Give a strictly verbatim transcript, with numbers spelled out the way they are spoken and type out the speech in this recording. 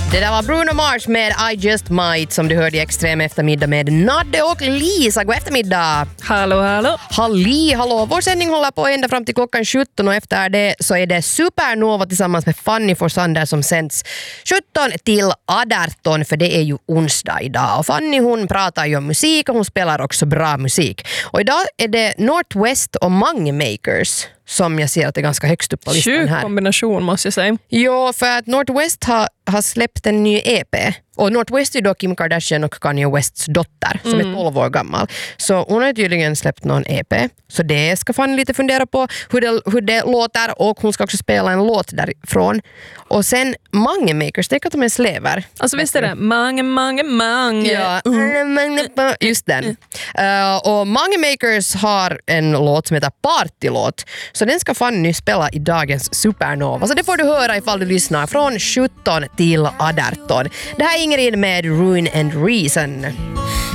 Det där var Bruno Mars med I Just Might som du hörde i Extrem eftermiddag med Nadde och Lisa. God eftermiddag! Hallå, hallå! Halli, hallå! Vår sändning håller på ända fram till klockan sjutton och efter det så är det Supernova tillsammans med Fanny Forsander som sänds sjutton till arton för det är ju onsdag idag. Och Fanny hon pratar ju om musik och hon spelar också bra musik. Och idag är det North West och Mange Makers som jag ser att det är ganska högst upp på listan här. Sjuk kombination måste jag säga. Jo, för att North West har, har släppt en ny E P. Och North West är då Kim Kardashian och Kanye Wests dotter som mm. är tolv år gammal. Så hon har tydligen släppt någon E P. Så det ska Fanny lite fundera på hur det, hur det låter. Och hon ska också spela en låt därifrån. Och sen Mange Makers, det kan de ens lever. Alltså visst är det? Mange, mange, mange. Ja, uh. just den. Uh, och Mange Makers har en låt som heter Partylåt. Så den ska Fanny spela i dagens Supernova. Så det får du höra ifall du lyssnar från sjutton till arton. Det här är Ingrid med Ruin and Reason.